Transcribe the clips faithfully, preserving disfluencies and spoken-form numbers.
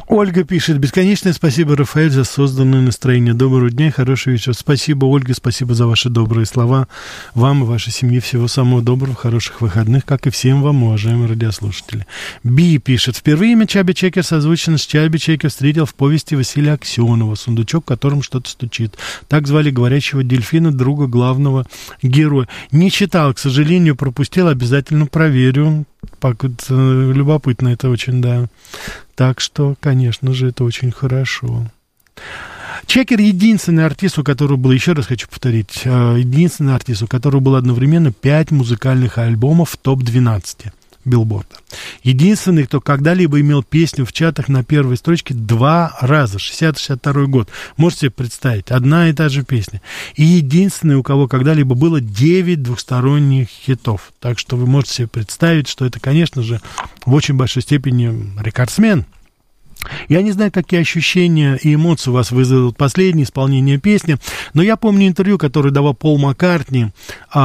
Ольга пишет: бесконечное спасибо, Рафаэль, за созданное настроение. Доброго дня и хорошего вечера. Спасибо, Ольга, спасибо за ваши добрые слова. Вам и вашей семье всего самого доброго, хороших выходных, как и всем вам, уважаемые радиослушатели. Би пишет: впервые имя Чаби Чекер созвучно с Чаби Чекер встретил в повести Василия Аксенова «Сундучок, в котором что-то стучит». Так звали говорящего дельфина, друга главного героя. Не читал, к сожалению, пропустил, обязательно проверю. Любопытно это очень, да. Так что, конечно же, это очень хорошо. Чекер — единственный артист, у которого было, еще раз хочу повторить, единственный артист, у которого было одновременно пять музыкальных альбомов в топ двенадцать Билборда. Единственный, кто когда-либо имел песню в чатах на первой строчке два раза, шестьдесят-шестьдесят второй год. Можете себе представить, одна и та же песня. И единственный, у кого когда-либо было девять двухсторонних хитов. Так что вы можете себе представить, что это, конечно же, в очень большой степени рекордсмен. Я не знаю, какие ощущения и эмоции у вас вызовут последнее исполнение песни, но я помню интервью, которое давал Пол Маккартни,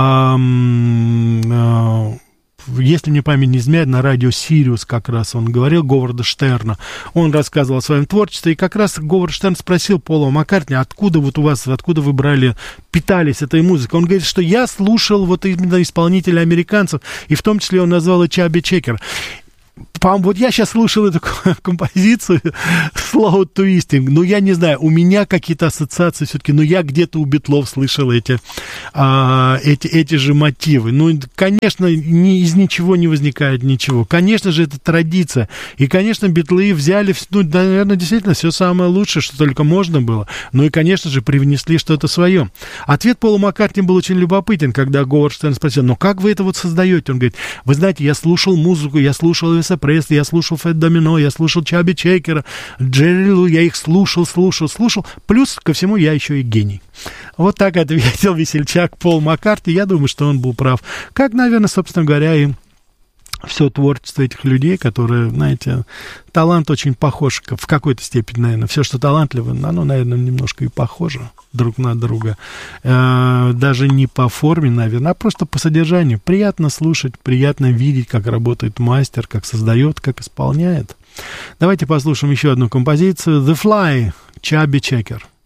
эм, э, если мне память не изменяет, на радио Сириус как раз он говорил, Говарда Штерна. Он рассказывал о своем творчестве, и как раз Говард Штерн спросил Пола Маккартни, откуда вот у вас, откуда вы брали, питались этой музыкой. Он говорит, что я слушал вот именно исполнителей американцев, и в том числе он назвал и Чаби Чекер. Вот я сейчас слушал эту композицию Slow Twisting, ну, я не знаю, у меня какие-то ассоциации все-таки, но я где-то у Битлов слышал эти, а, эти, эти же мотивы. Ну, конечно, ни, из ничего не возникает ничего. Конечно же, это традиция. И, конечно, Битлы взяли, ну, наверное, действительно, все самое лучшее, что только можно было. Ну, и, конечно же, привнесли что-то свое. Ответ Пола Маккартни был очень любопытен, когда Говард Штерн спросил, ну, как вы это вот создаете? Он говорит, вы знаете, я слушал музыку, я слушал Элвиса Пресли, я слушал Фэт Домино, я слушал Чаби Чекера, Джерри Лу, я их слушал, слушал, слушал. Плюс ко всему я еще и гений. Вот так ответил весельчак Пол Маккартни. Я думаю, что он был прав. Как, наверное, собственно говоря, и все творчество этих людей, которые, знаете, талант очень похож в какой-то степени, наверное. Все, что талантливо, оно, наверное, немножко и похоже друг на друга. Э, даже не по форме, наверное, а просто по содержанию. Приятно слушать, приятно видеть, как работает мастер, как создает, как исполняет. Давайте послушаем еще одну композицию. The Fly, Чаби Чекер.